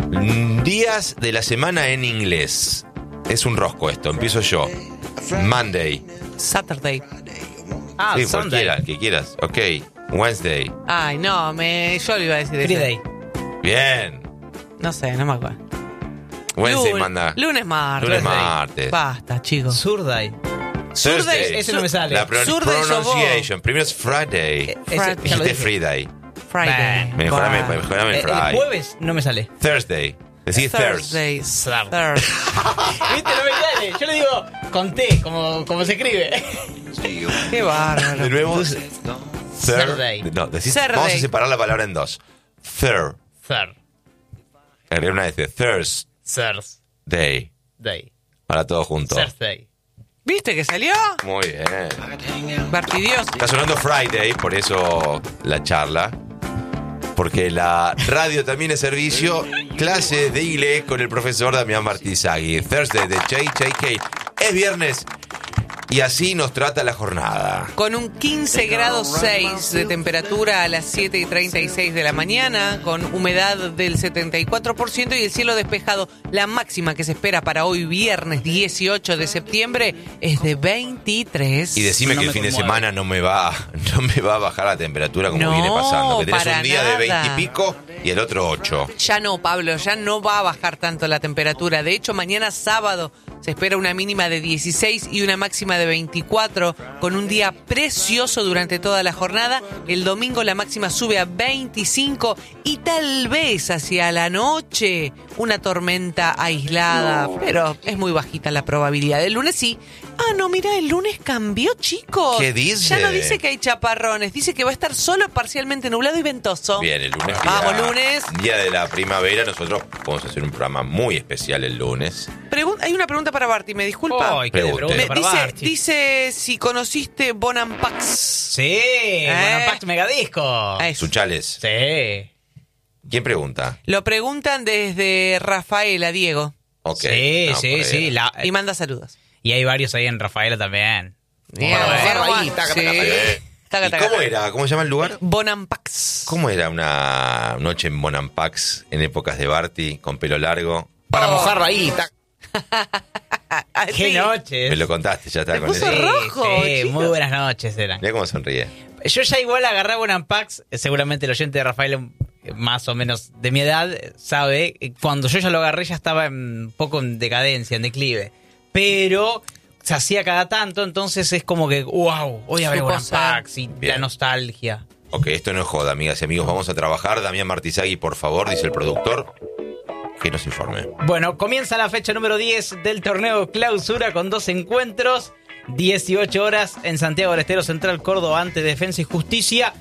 Días de la semana en inglés. Es un rosco esto, empiezo yo. Monday. Saturday. Sí, Sunday. cualquiera, el que quieras. Ok. Wednesday. Ay, no, yo lo iba a decir eso. Friday. Bien. No sé, no me acuerdo. Wednesday manda. Lunes, martes. Lunes, martes. Basta, chicos. Surday. Thursday. Ese no me sale. La Surday pronunciation. Primero es Friday. Ya lo Dijiste dije. Friday. Friday. Mejorame el El Friday. jueves no me sale. Thursday. Decís Thursday. Thursday. ¿Viste? No me sale. Yo le digo con T, como se escribe. Qué bárbaro. De nuevo. Thursday. No, decís, Thursday. vamos a separar la palabra en dos. Third. Third. Agregar una vez. Thursday. Thursday. Para todos juntos. Thursday. ¿Viste que salió? Muy bien. Bartidioso. Está sonando Friday, por eso la charla. Porque la radio también es servicio. Clases de inglés con el profesor Damián Martizagui. Thursday de JJK. Es viernes. Y así nos trata la jornada. Con un 15 grados 6 de temperatura a las 7:36 de la mañana, con humedad del 74% y el cielo despejado. La máxima que se espera para hoy viernes 18 de septiembre es de 23. Y decime No que me el fin de conmueve. semana no me va a bajar la temperatura como No, viene pasando. Que tenés para un día de 20 nada. y pico y el otro 8. Ya no, Pablo, ya no va a bajar tanto la temperatura. De hecho, mañana sábado se espera una mínima de 16 y una máxima de 24, con un día precioso durante toda la jornada. El domingo la máxima sube a 25 y tal vez hacia la noche una tormenta aislada, pero es muy bajita la probabilidad. El lunes sí. Ah, no, mira, el lunes cambió, chicos. ¿Qué dice? Ya no dice que hay chaparrones, dice que va a estar solo parcialmente nublado y ventoso. Bien, el lunes. Vamos, lunes. Día de la primavera. Nosotros vamos a hacer un programa muy especial el lunes. Hay una pregunta para Barty, ¿me disculpa? Ay, qué de Pregunte. pregunta para Barty. Dice si conociste Bonampak. Sí, Bonapax Megadisco. Suchales. Sí. ¿Quién pregunta? Lo preguntan desde Rafaela, Diego. Ok. Sí, No, sí, por sí. ahí. Y manda saludos. Y hay varios ahí en Rafaela también. Bien, Bueno, ahí, taca, taca, taca. ¿Y cómo era? ¿Cómo se llama el lugar? Bonampax. ¿Cómo era una noche en Bonampax en épocas de Barty con pelo largo? Para mojarlo ahí. Sí. Qué noches. Me lo contaste, ya estaba Se con puso eso. rojo, Sí, chico. muy buenas noches eran. Mira cómo sonríe. Yo ya igual agarré Bonampax, seguramente el oyente de Rafael, más o menos de mi edad, sabe, cuando yo ya lo agarré ya estaba un poco en decadencia, en declive. Pero se hacía cada tanto, entonces es como que, wow, hoy habrá Supo Bonampax y Bien. la nostalgia. Ok, esto no es joda, amigas y amigos. Vamos a trabajar. Damián Martizagui, por favor, dice el productor, que nos informe. Bueno, comienza la fecha número 10 del torneo Clausura con 2 encuentros. 18 horas en Santiago del Estero, Central Córdoba ante Defensa y Justicia.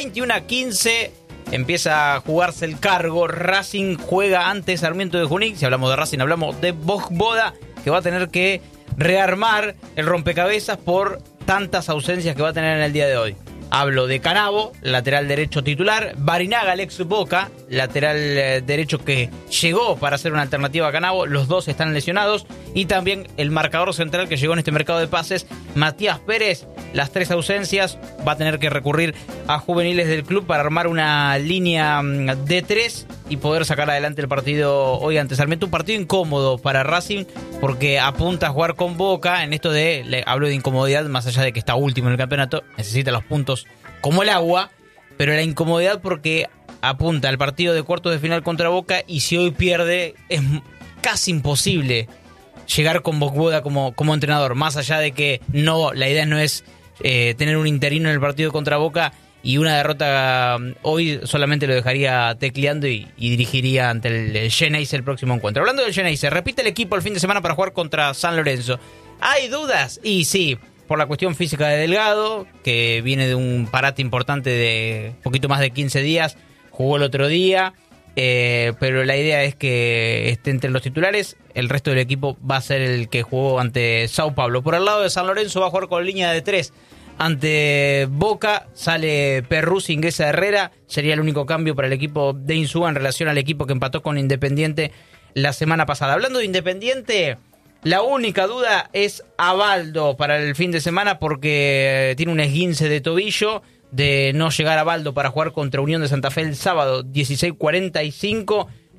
21-15 empieza a jugarse el cargo. Racing juega ante Sarmiento de Junín. Si hablamos de Racing, hablamos de Bogboda, que va a tener que rearmar el rompecabezas por tantas ausencias que va a tener en el día de hoy. Hablo de Canavo, lateral derecho titular, Barinaga, el ex Boca, lateral derecho que llegó para ser una alternativa a Canavo, los dos están lesionados, y también el marcador central que llegó en este mercado de pases, Matías Pérez, las 3 ausencias, va a tener que recurrir a juveniles del club para armar una línea de 3 y poder sacar adelante el partido hoy ante Sarmiento, un partido incómodo para Racing porque apunta a jugar con Boca, en esto hablo de incomodidad, más allá de que está último en el campeonato, necesita los puntos como el agua, pero la incomodidad porque apunta al partido de cuartos de final contra Boca y si hoy pierde es casi imposible llegar con Bogboda como entrenador, más allá de que la idea no es tener un interino en el partido contra Boca y una derrota hoy solamente lo dejaría tecleando y dirigiría ante el Geneise el próximo encuentro. Hablando del Geneise, repite el equipo el fin de semana para jugar contra San Lorenzo. ¿Hay dudas? Y sí, por la cuestión física de Delgado, que viene de un parate importante de poquito más de 15 días, jugó el otro día, pero la idea es que esté entre los titulares. El resto del equipo va a ser el que jugó ante Sao Paulo. Por el lado de San Lorenzo va a jugar con línea de 3. Ante Boca sale Perruz, ingresa Herrera. Sería el único cambio para el equipo de Insúa en relación al equipo que empató con Independiente la semana pasada. Hablando de Independiente, la única duda es Abaldo para el fin de semana porque tiene un esguince de tobillo. De no llegar a Abaldo para jugar contra Unión de Santa Fe el sábado 16:45,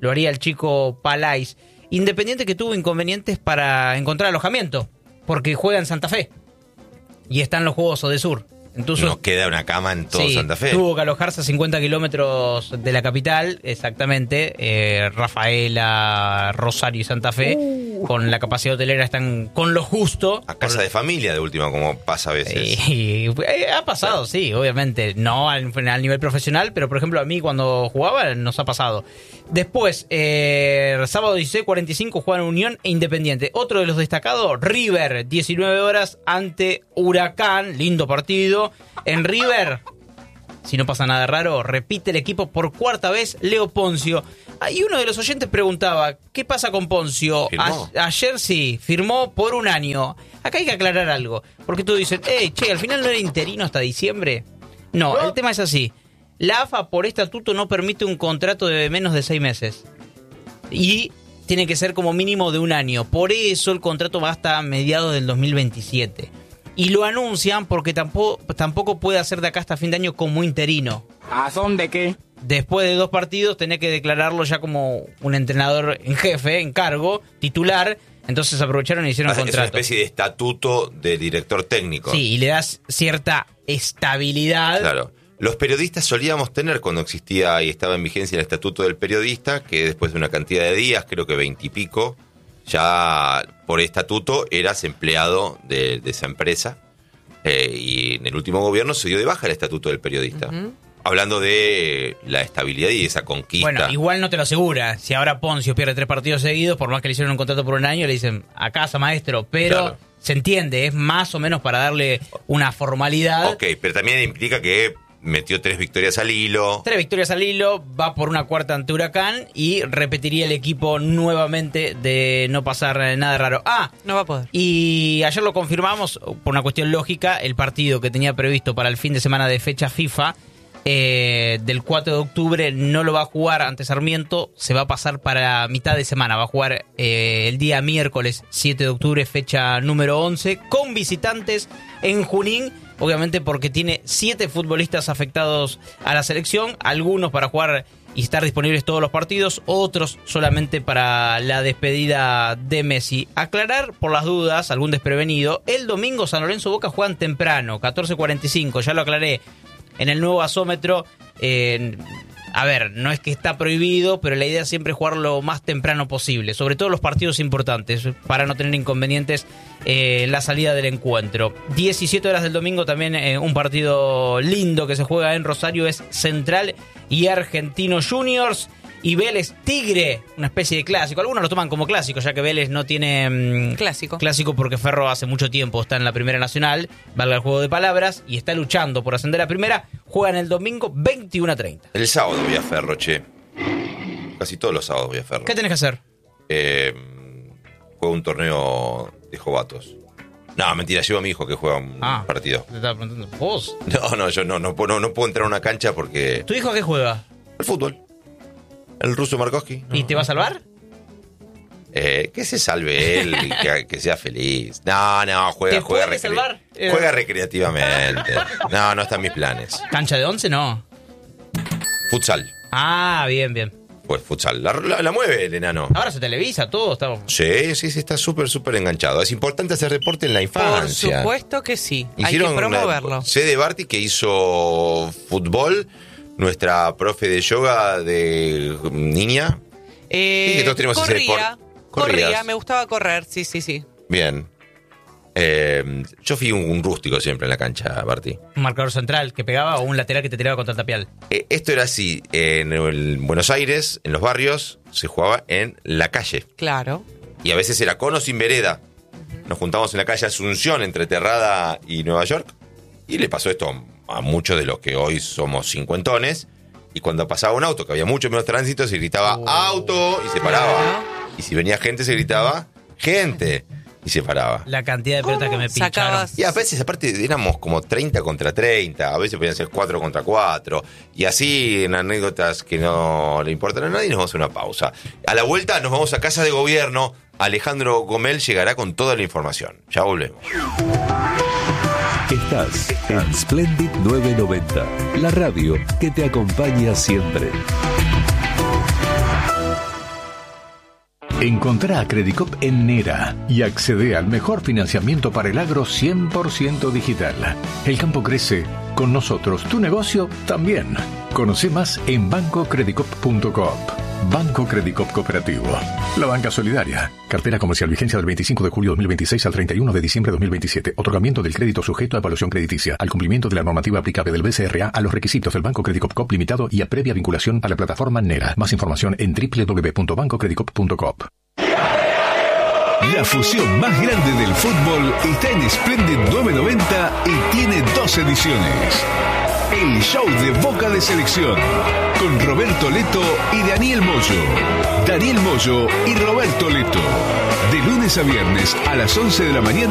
lo haría el chico Palais. Independiente que tuvo inconvenientes para encontrar alojamiento, porque juega en Santa Fe y están los Juegos Odesur. Entonces, nos queda una cama en todo Santa Fe. Tuvo que alojarse a 50 kilómetros de la capital, exactamente. Rafaela, Rosario y Santa Fe, con la capacidad hotelera están con lo justo. A casa de familia, de última, como pasa a veces. Ha pasado, sí, obviamente. No al nivel profesional, pero por ejemplo a mí cuando jugaba nos ha pasado. Después, sábado 16:45 juegan Unión e Independiente. Otro de los destacados, River, 19 horas ante Huracán. Lindo partido. En River, si no pasa nada raro, repite el equipo por cuarta vez Leo Poncio. Y uno de los oyentes preguntaba, ¿qué pasa con Poncio? Ayer sí, firmó por un año. Acá hay que aclarar algo, porque tú dices, al final no era interino hasta diciembre. No, el tema es así. La AFA por estatuto no permite un contrato de menos de 6 meses. Y tiene que ser como mínimo de un año. Por eso el contrato va hasta mediados del 2027. Y lo anuncian porque tampoco puede hacer de acá hasta fin de año como interino. ¿A son de qué? Después de 2 partidos tenés que declararlo ya como un entrenador en jefe, en cargo, titular. Entonces aprovecharon y hicieron contrato. Es una especie de estatuto de director técnico. Sí, y le das cierta estabilidad. Claro. Los periodistas solíamos tener cuando existía y estaba en vigencia el estatuto del periodista, que después de una cantidad de días, creo que 20 y pico, ya por estatuto eras empleado de esa empresa, y en el último gobierno se dio de baja el estatuto del periodista. Hablando de la estabilidad y esa conquista. Bueno, igual no te lo asegura. Si ahora Poncio pierde 3 partidos seguidos, por más que le hicieron un contrato por un año, le dicen a casa, maestro, pero claro, se entiende, es más o menos para darle una formalidad. Ok, pero también implica que metió 3 victorias al hilo. 3 victorias al hilo, va por una cuarta ante Huracán y repetiría el equipo nuevamente de no pasar nada raro. No va a poder. Y ayer lo confirmamos, por una cuestión lógica, el partido que tenía previsto para el fin de semana de fecha FIFA, del 4 de octubre, no lo va a jugar ante Sarmiento, se va a pasar para mitad de semana, va a jugar el día miércoles 7 de octubre, fecha número 11, con visitantes en Junín. Obviamente porque tiene 7 futbolistas afectados a la selección, algunos para jugar y estar disponibles todos los partidos, otros solamente para la despedida de Messi. Aclarar por las dudas, algún desprevenido, el domingo San Lorenzo Boca juegan temprano, 14:45, ya lo aclaré en el nuevo gasómetro. A ver, no es que está prohibido, pero la idea es siempre jugar lo más temprano posible, sobre todo los partidos importantes, para no tener inconvenientes en la salida del encuentro. 17 horas del domingo también un partido lindo que se juega en Rosario, es Central y Argentino Juniors. Y Vélez Tigre, una especie de clásico. Algunos lo toman como clásico, ya que Vélez no tiene clásico porque Ferro hace mucho tiempo está en la Primera Nacional, valga el juego de palabras, y está luchando por ascender a Primera. Juegan el domingo 21:30. El sábado voy a Ferro, che. Casi todos los sábados voy a Ferro. ¿Qué tenés que hacer? Juego un torneo de jovatos. No, mentira, llevo a mi hijo que juega un partido. ¿Te estaba preguntando vos? No, yo no puedo entrar a una cancha porque... ¿Tu hijo a qué juega? El fútbol. El ruso Markovsky. ¿Y te va a salvar? Que se salve él y que sea feliz. No, juega recreativamente. No está en mis planes. ¿Cancha de 11? No. Futsal. Bien. Pues futsal. La mueve el enano. Ahora se televisa todo. Sí, está súper enganchado. Es importante hacer deporte en la infancia. Por supuesto que sí. Hicieron hay que promoverlo. Sede Barty, que hizo fútbol. Nuestra profe de yoga de niña. Que todos tenemos ese deporte. Corría, me gustaba correr, sí. Bien. Yo fui un rústico siempre en la cancha, Barty. ¿Un marcador central que pegaba o un lateral que te tiraba contra el tapial? Esto era así. En Buenos Aires, en los barrios, se jugaba en la calle. Claro. Y a veces era con o sin vereda. Nos juntamos en la calle Asunción, entre Terrada y Nueva York. Y le pasó esto a muchos de los que hoy somos cincuentones. Y cuando pasaba un auto, que había mucho menos tránsito, se gritaba auto y se paraba. Y si venía gente, se gritaba gente y se paraba. La cantidad de pelotas que me pincharon. Y a veces, aparte, éramos como 30 contra 30. A veces podían ser 4 contra 4. Y así, en anécdotas que no le importan a nadie, nos vamos a una pausa. A la vuelta nos vamos a Casa de Gobierno. Alejandro Gomel llegará con toda la información. Ya volvemos. Estás en Splendid 990, la radio que te acompaña siempre. Encontrá a Credicop en Nera y accede al mejor financiamiento para el agro 100% digital. El campo crece, con nosotros tu negocio también. Conoce más en bancocredicop.coop. Banco Credicop Cooperativo. La banca solidaria. Cartera comercial, vigencia del 25 de julio de 2026 al 31 de diciembre de 2027. Otorgamiento del crédito sujeto a evaluación crediticia. Al cumplimiento de la normativa aplicable del BCRA a los requisitos del Banco Credicop Coop Limitado y a previa vinculación a la plataforma Nera. Más información en www.bancocredicop.coop. La fusión más grande del fútbol está en Splendid 990 y tiene 2 ediciones. El show de Boca de Selección, con Roberto Leto y Daniel Moyo. Daniel Moyo y Roberto Leto. De lunes a viernes a las 11 de la mañana